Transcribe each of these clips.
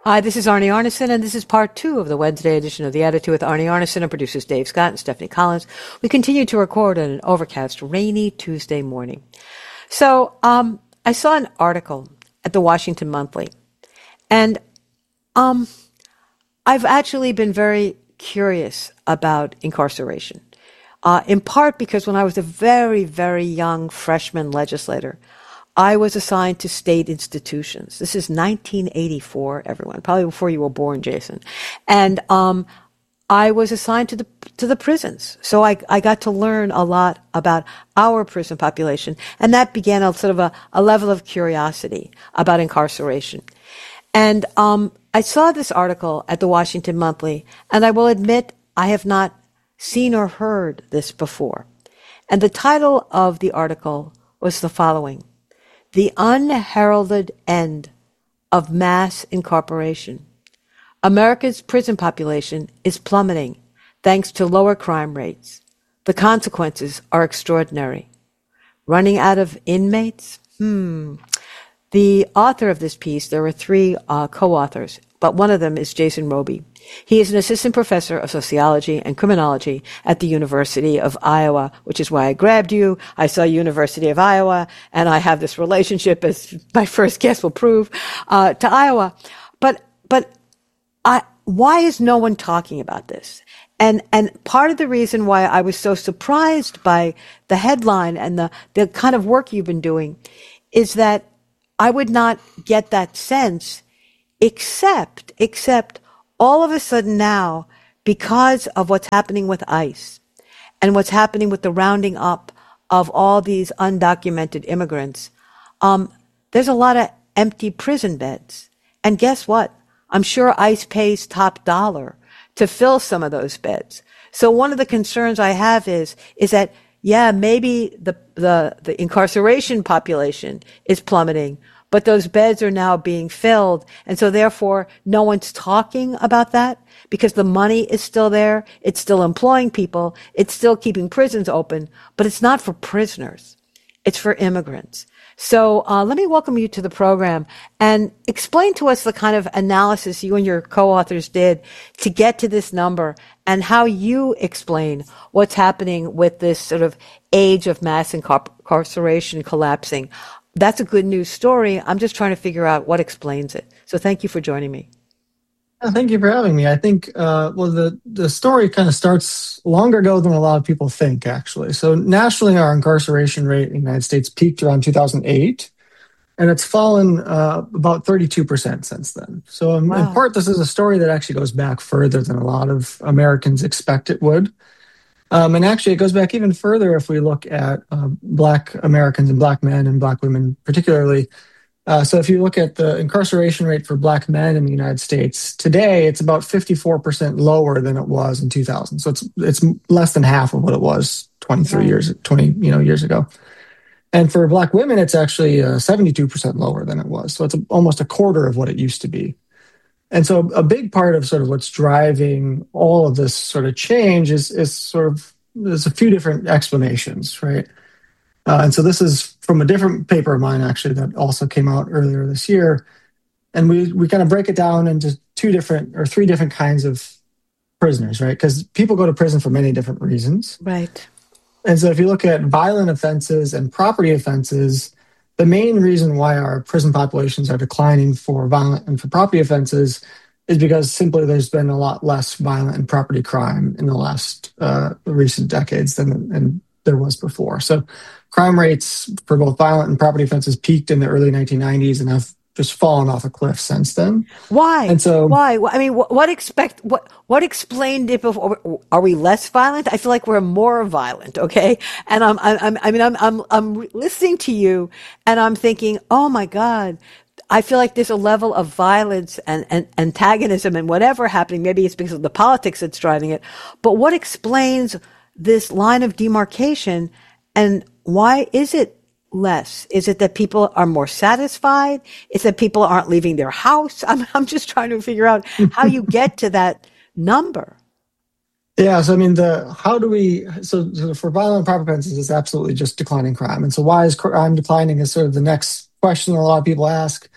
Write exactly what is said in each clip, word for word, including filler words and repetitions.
Hi, this is Arnie Arnesen, and this is part two of the Wednesday edition of The Attitude with Arnie Arnesen and producers Dave Scott and Stephanie Collins. We continue to record on an overcast, rainy Tuesday morning. So um, I saw an article at the Washington Monthly, and um, I've actually been very curious about incarceration, uh, in part because when I was a very, very young freshman legislator, I was assigned to state institutions. This is nineteen eighty-four, everyone, probably before you were born, Jason. And um, I was assigned to the to the prisons. So I, I got to learn a lot about our prison population. And that began a sort of a, a level of curiosity about incarceration. And um, I saw this article at the Washington Monthly, and I will admit I have not seen or heard this before. And the title of the article was the following: The Unheralded End of Mass Incarceration. America's prison population is plummeting thanks to lower crime rates. The consequences are extraordinary. Running out of inmates? Hmm. The author of this piece, there were three uh, co-authors, but one of them is Jason Roby. He is an assistant professor of sociology and criminology at the University of Iowa, which is why I grabbed you. I saw University of Iowa, and I have this relationship, as my first guest will prove, uh, to Iowa. But, but I, why is no one talking about this? And, and part of the reason why I was so surprised by the headline and the, the kind of work you've been doing is that I would not get that sense except, except all of a sudden now, because of what's happening with ICE and what's happening with the rounding up of all these undocumented immigrants, um, there's a lot of empty prison beds. And guess what? I'm sure ICE pays top dollar to fill some of those beds. So one of the concerns I have is, is that, yeah, maybe the, the, the incarceration population is plummeting, but those beds are now being filled. And so therefore, no one's talking about that because the money is still there. It's still employing people. It's still keeping prisons open, but it's not for prisoners. It's for immigrants. So uh, let me welcome you to the program and explain to us the kind of analysis you and your co-authors did to get to this number and how you explain what's happening with this sort of age of mass incarceration collapsing. That's a good news story. I'm just trying to figure out what explains it. So thank you for joining me. Uh, Thank you for having me. I think, uh, well, the, the story kind of starts longer ago than a lot of people think, actually. So nationally, our incarceration rate in the United States peaked around two thousand eight, and it's fallen uh, about thirty-two percent since then. So in, Wow. in part, this is a story that actually goes back further than a lot of Americans expect it would. Um, and actually, it goes back even further if we look at uh, Black Americans and Black men and Black women particularly. Uh, so if you look at the incarceration rate for Black men in the United States today, it's about fifty-four percent lower than it was in two thousand. So it's it's less than half of what it was twenty-three Right. years, twenty you know years ago. And for Black women, it's actually uh, seventy-two percent lower than it was. So it's a, almost a quarter of what it used to be. And so a big part of sort of what's driving all of this sort of change is is sort of, there's a few different explanations, right? Uh, and so this is from a different paper of mine, actually, that also came out earlier this year. And we, we kind of break it down into two different or three different kinds of prisoners, right? Because people go to prison for many different reasons. Right. And so if you look at violent offenses and property offenses, the main reason why our prison populations are declining for violent and for property offenses is because simply there's been a lot less violent and property crime in the last uh, recent decades than and there was before. So crime rates for both violent and property offenses peaked in the early nineteen nineties and have just fallen off a cliff since then. Why? And so, why? I mean, what, what expect? What what explained it before? Are we less violent? I feel like we're more violent. Okay, and I'm, I'm, I mean, I'm, I'm, I'm listening to you, and I'm thinking, oh my God. I feel like there's a level of violence and, and antagonism and whatever happening. Maybe it's because of the politics that's driving it. But what explains this line of demarcation, and why is it less? Is it that people are more satisfied? Is it that people aren't leaving their house? I'm, I'm just trying to figure out how you get to that number. Yeah, so I mean, the how do we, so, so for violent property offenses, it's absolutely just declining crime. And so why is crime declining is sort of the next question a lot of people ask.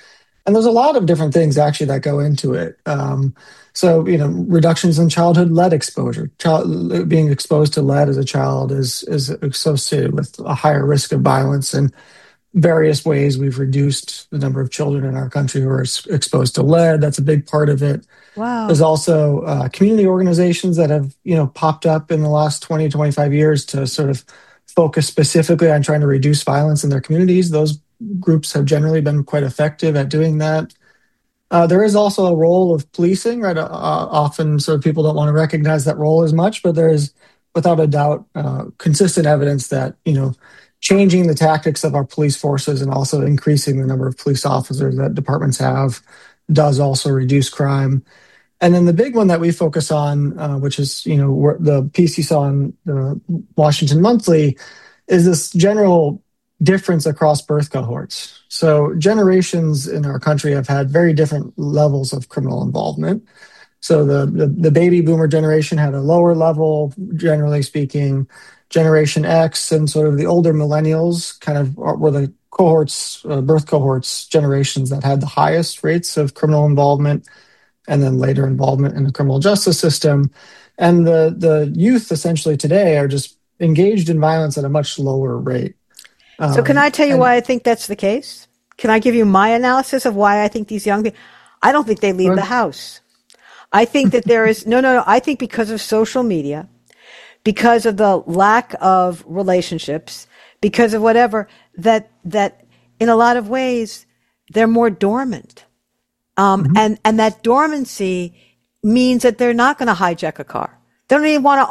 And there's a lot of different things actually that go into it. Um, so, you know, reductions in childhood lead exposure. Child, being exposed to lead as a child is is associated with a higher risk of violence. And various ways we've reduced the number of children in our country who are exposed to lead. That's a big part of it. Wow. There's also uh, community organizations that have, you know, popped up in the last twenty, twenty-five years to sort of focus specifically on trying to reduce violence in their communities. Those groups have generally been quite effective at doing that. Uh, there is also a role of policing, right? Uh, often sort of people don't want to recognize that role as much, but there is, without a doubt, uh, consistent evidence that, you know, changing the tactics of our police forces and also increasing the number of police officers that departments have does also reduce crime. And then the big one that we focus on, uh, which is, you know, the piece you saw in the Washington Monthly, is this general difference across birth cohorts. So generations in our country have had very different levels of criminal involvement. So the, the, the baby boomer generation had a lower level, generally speaking. Generation X and sort of the older millennials kind of were the cohorts, uh, birth cohorts, generations that had the highest rates of criminal involvement and then later involvement in the criminal justice system. And the, the youth essentially today are just engaged in violence at a much lower rate. So can I tell you um, why I think that's the case? Can I give you my analysis of why I think these young people, I don't think they leave the house. I think that there is, no, no, no, I think because of social media, because of the lack of relationships, because of whatever, that, that in a lot of ways, they're more dormant. Um, mm-hmm. and, and that dormancy means that they're not going to hijack a car. They don't even want to